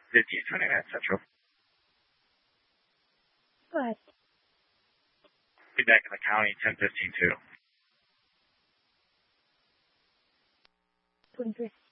1529 Central. Go ahead. Be back in the county 10:15 too. 23.